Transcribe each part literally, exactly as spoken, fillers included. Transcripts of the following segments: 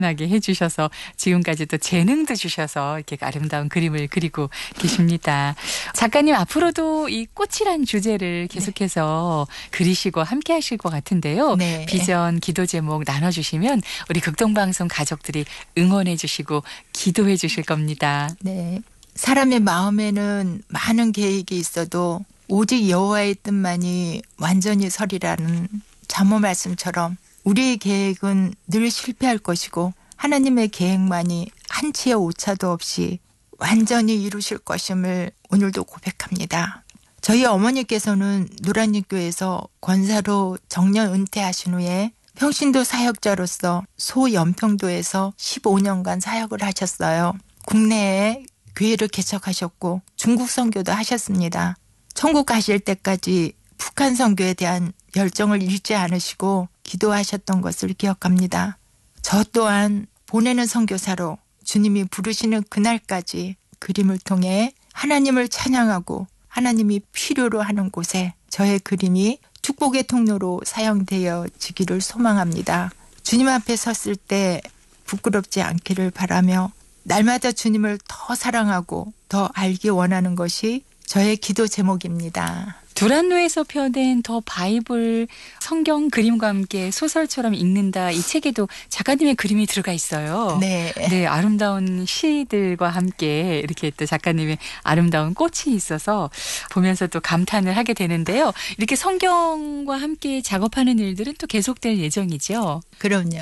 하게 해주셔서 지금까지 또 재능도 주셔서 이렇게 아름다운 그림을 그리고 계십니다. 작가님 앞으로도 이 꽃이란 주제를 계속해서 네. 그리시고 함께 하실 것 같은데요. 네. 비전, 기도 제목 나눠주시면 우리 극동방송 가족들이 응원해 주시고 기도해 주실 겁니다. 네. 사람의 마음에는 많은 계획이 있어도 오직 여호와의 뜻만이 완전히 서리라는 잠언 말씀처럼 우리의 계획은 늘 실패할 것이고 하나님의 계획만이 한치의 오차도 없이 완전히 이루실 것임을 오늘도 고백합니다. 저희 어머니께서는 노란잎교회에서 권사로 정년 은퇴하신 후에 평신도 사역자로서 소연평도에서 십오 년간 사역을 하셨어요. 국내에 교회를 개척하셨고 중국 선교도 하셨습니다. 천국 가실 때까지 북한 선교에 대한 열정을 잃지 않으시고 기도하셨던 것을 기억합니다. 저 또한 보내는 선교사로 주님이 부르시는 그날까지 그림을 통해 하나님을 찬양하고 하나님이 필요로 하는 곳에 저의 그림이 축복의 통로로 사용되어지기를 소망합니다. 주님 앞에 섰을 때 부끄럽지 않기를 바라며 날마다 주님을 더 사랑하고 더 알기 원하는 것이 저의 기도 제목입니다. 두란노에서 펴낸 더 바이블 성경 그림과 함께 소설처럼 읽는다. 이 책에도 작가님의 그림이 들어가 있어요. 네. 네, 아름다운 시들과 함께 이렇게 또 작가님의 아름다운 꽃이 있어서 보면서 또 감탄을 하게 되는데요. 이렇게 성경과 함께 작업하는 일들은 또 계속될 예정이죠. 그럼요.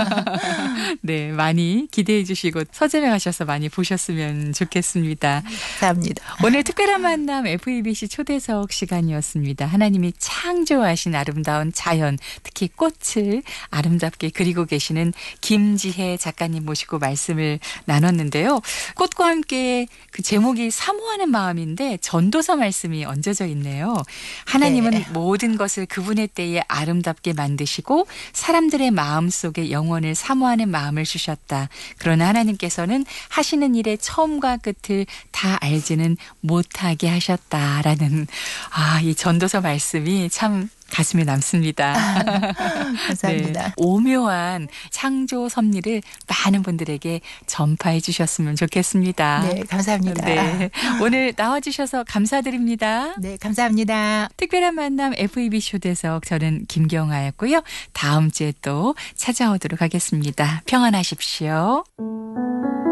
네, 많이 기대해 주시고 서점에 가셔서 많이 보셨으면 좋겠습니다. 감사합니다. 오늘 특별한 만남 에프이비씨 초대석 시간이었습니다. 하나님이 창조하신 아름다운 자연, 특히 꽃을 아름답게 그리고 계시는 김지혜 작가님 모시고 말씀을 나눴는데요. 꽃과 함께 그 제목이 사모하는 마음인데 전도서 말씀이 얹어져 있네요. 하나님은 네. 모든 것을 그분의 때에 아름답게 만드시고 사람들의 마음속에 영원을 사모하는 마음을 주셨다. 그러나 하나님께서는 하시는 일의 처음과 끝을 다 알지는 못하게 하셨다라는 아, 이 전도서 말씀이 참 가슴에 남습니다. 감사합니다. 네, 오묘한 창조 섭리를 많은 분들에게 전파해 주셨으면 좋겠습니다. 네, 감사합니다. 네, 오늘 나와주셔서 감사드립니다. 네, 감사합니다. 특별한 만남 에프이비씨 초대석 저는 김경아였고요. 다음 주에 또 찾아오도록 하겠습니다. 평안하십시오.